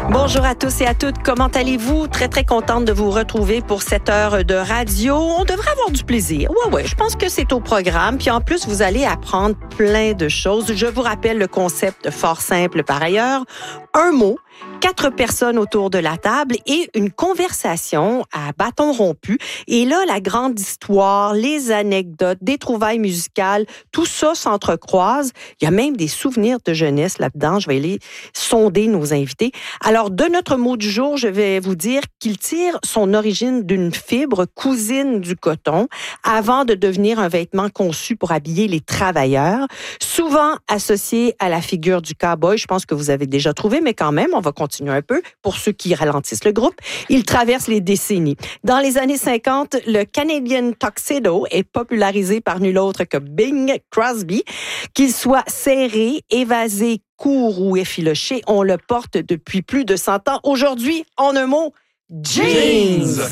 Bonjour à tous et à toutes. Comment allez-vous? Très, très contente de vous retrouver pour cette heure de radio. On devrait avoir du plaisir. Ouais, je pense que c'est au programme. Puis en plus, vous allez apprendre plein de choses. Je vous rappelle le concept fort simple par ailleurs. Un mot, 4 personnes autour de la table et une conversation à bâton rompu. Et là, la grande histoire, les anecdotes, des trouvailles musicales, tout ça s'entrecroise. Il y a même des souvenirs de jeunesse là-dedans. Je vais aller sonder nos invités. Alors, de notre mot du jour, je vais vous dire qu'il tire son origine d'une fibre cousine du coton avant de devenir un vêtement conçu pour habiller les travailleurs, souvent associé à la figure du cow-boy. Je pense que vous avez déjà trouvé, mais quand même, on va continuer un peu pour ceux qui ralentissent le groupe. Il traverse les décennies. Dans les années 50, le Canadian Tuxedo est popularisé par nul autre que Bing Crosby. Qu'il soit serré, évasé, court ou effiloché, on le porte depuis plus de 100 ans. Aujourd'hui, en un mot, jeans!